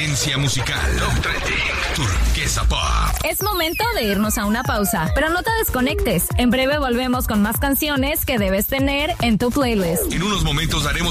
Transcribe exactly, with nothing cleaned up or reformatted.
tendencia musical. Top Trending. Turquesa Pop. Es momento de irnos a una pausa, pero no te desconectes. En breve volvemos con más canciones que debes tener en tu playlist. En unos momentos daremos